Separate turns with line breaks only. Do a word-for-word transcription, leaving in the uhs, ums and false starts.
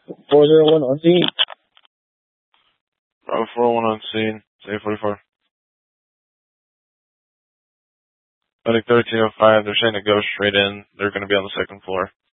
four zero one on scene.
Bravo four oh one on scene. Say forty-four. Medic thirteen oh five, they're saying to go straight in. They're going to be on the second floor.